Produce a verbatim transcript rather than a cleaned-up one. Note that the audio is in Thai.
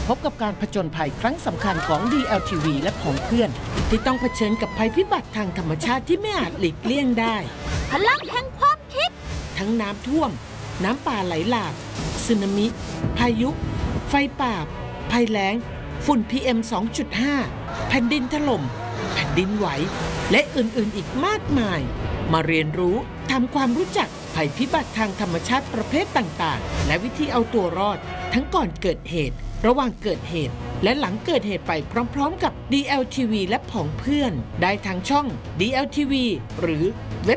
พบกับการผจญภัยครั้งสำคัญของ ดี แอล ที วี และของเพื่อนที่ต้องเผชิญกับภัยพิบัติทางธรรมชาติที่ไม่อาจหลีกเลี่ยงได้พลังแห่งความคิดทั้งน้ำท่วมน้ำป่าไหลหลากสึนามิพายุไฟป่าภัยแล้งฝุ่น พี เอ็ม สองจุดห้า แผ่นดินถล่มแผ่นดินไหวและอื่นๆอีกมากมายมาเรียนรู้ทำความรู้จักภัยพิบัติทางธรรมชาติประเภทต่างๆและวิธีเอาตัวรอดทั้งก่อนเกิดเหตุระหว่างเกิดเหตุและหลังเกิดเหตุไปพร้อมๆกับ ดี แอล ที วี และผองเพื่อนได้ทางช่อง ดี แอล ที วี หรือ